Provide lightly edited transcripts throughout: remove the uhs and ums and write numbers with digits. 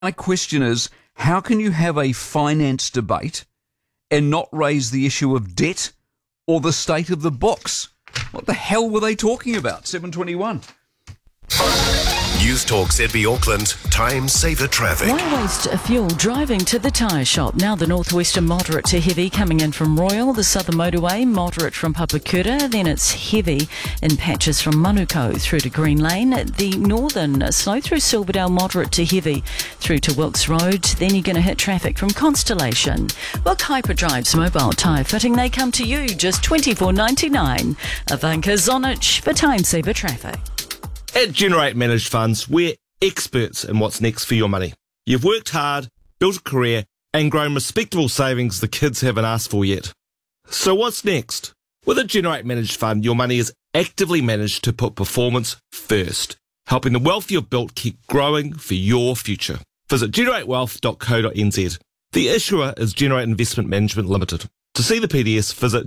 My question is, how can you have a finance debate and not raise the issue of debt or the state of the books? What the hell were they talking about? 7:21. News Talk ZB Auckland, time saver traffic. Why waste fuel driving to the tyre shop? Now the northwestern moderate to heavy coming in from Royal, the southern motorway moderate from Papakura, then it's heavy in patches from Manukau through to Green Lane. The northern slow through Silverdale moderate to heavy through to Wilkes Road. Then you're going to hit traffic from Constellation. Wilk Hyperdrive's mobile tyre fitting, they come to you just $24.99. Ivanka Zonich for time saver traffic. At Generate Managed Funds, we're experts in what's next for your money. You've worked hard, built a career, and grown respectable savings the kids haven't asked for yet. So what's next? With a Generate Managed Fund, your money is actively managed to put performance first, helping the wealth you've built keep growing for your future. Visit generatewealth.co.nz. The issuer is Generate Investment Management Limited. To see the PDS, visit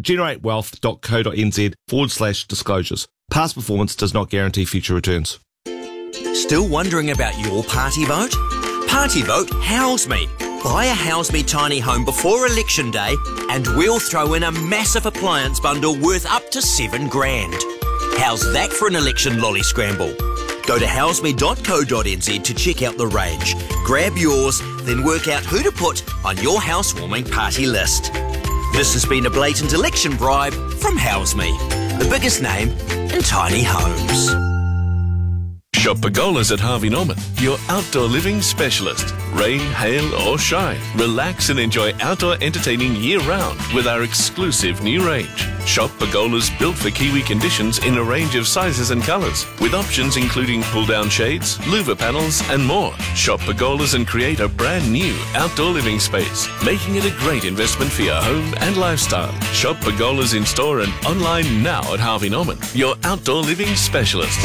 generatewealth.co.nz/disclosures. Past performance does not guarantee future returns. Still wondering about your party vote? Party vote House Me. Buy a House Me tiny home before election day and we'll throw in a massive appliance bundle worth up to $7,000. How's that for an election lolly scramble? Go to houseme.co.nz to check out the range. Grab yours, then work out who to put on your housewarming party list. This has been a blatant election bribe from House Me, the biggest name in tiny homes. Shop Pergolas at Harvey Norman, your outdoor living specialist. Rain, hail or shine, relax and enjoy outdoor entertaining year-round with our exclusive new range. Shop Pergolas built for Kiwi conditions in a range of sizes and colours, with options including pull-down shades, louver panels and more. Shop Pergolas and create a brand new outdoor living space, making it a great investment for your home and lifestyle. Shop Pergolas in store and online now at Harvey Norman, your outdoor living specialist.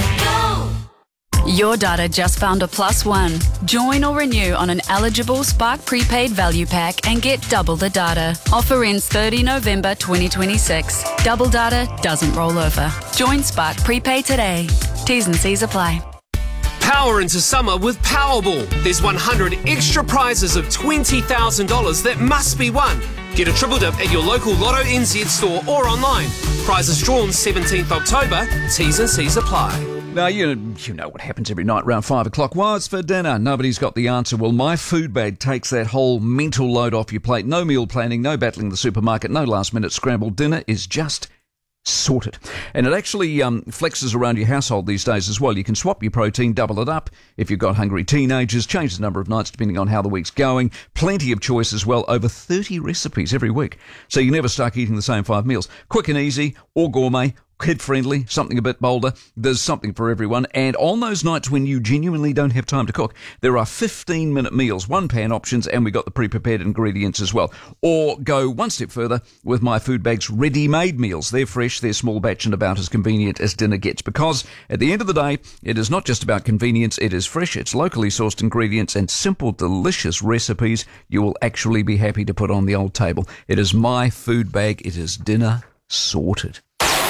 Your data just found a +1. Join or renew on an eligible Spark prepaid value pack and get double the data. Offer ends 30 November 2026. Double data doesn't roll over. Join Spark Prepaid today. T's and C's apply. Power into summer with Powerball. There's 100 extra prizes of $20,000 that must be won. Get a triple dip at your local Lotto NZ store or online. Prizes drawn 17th October. T's and C's apply. Now, you know what happens every night around 5 o'clock. What's for dinner? Nobody's got the answer. Well, my food bag takes that whole mental load off your plate. No meal planning, no battling the supermarket, no last-minute scramble. Dinner is just sorted. And it actually flexes around your household these days as well. You can swap your protein, double it up. If you've got hungry teenagers, change the number of nights depending on how the week's going. Plenty of choice as well. Over 30 recipes every week. So you're never stuck eating the same 5 meals. Quick and easy, or gourmet, kid-friendly, something a bit bolder. There's something for everyone. And on those nights when you genuinely don't have time to cook, there are 15-minute meals, one-pan options, and we got the pre-prepared ingredients as well. Or go one step further with My Food Bag's ready-made meals. They're fresh, they're small batch, and about as convenient as dinner gets. Because at the end of the day, it is not just about convenience. It is fresh, it's locally sourced ingredients, and simple, delicious recipes you will actually be happy to put on the old table. It is My Food Bag. It is dinner sorted.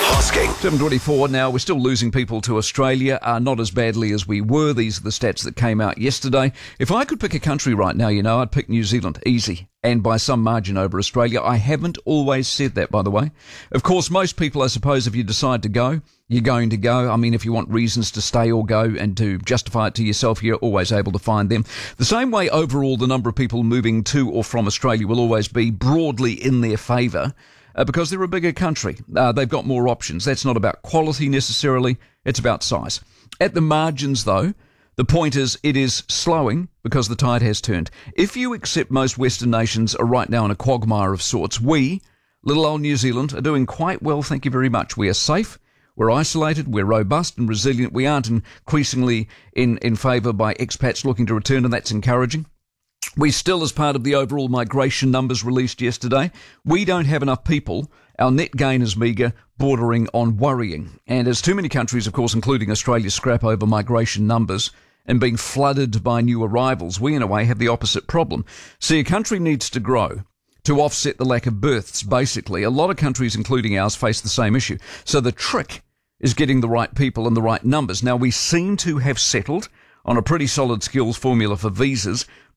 7:24 now. We're still losing people to Australia, not as badly as we were. These are the stats that came out yesterday. If I could pick a country right now, I'd pick New Zealand. Easy. And by some margin over Australia. I haven't always said that, by the way. Of course, most people, I suppose, if you decide to go, you're going to go. I mean, if you want reasons to stay or go and to justify it to yourself, you're always able to find them. The same way, overall, the number of people moving to or from Australia will always be broadly in their favour. Because they're a bigger country. They've got more options. That's not about quality necessarily. It's about size. At the margins, though, the point is it is slowing because the tide has turned. If you accept most Western nations are right now in a quagmire of sorts, we, little old New Zealand, are doing quite well, thank you very much. We are safe. We're isolated. We're robust and resilient. We aren't increasingly in favour by expats looking to return, and that's encouraging. We still, as part of the overall migration numbers released yesterday, we don't have enough people. Our net gain is meagre, bordering on worrying. And as too many countries, of course, including Australia, scrap over migration numbers and being flooded by new arrivals, we, in a way, have the opposite problem. See, a country needs to grow to offset the lack of births, basically. A lot of countries, including ours, face the same issue. So the trick is getting the right people and the right numbers. Now, we seem to have settled on a pretty solid skills formula for visas.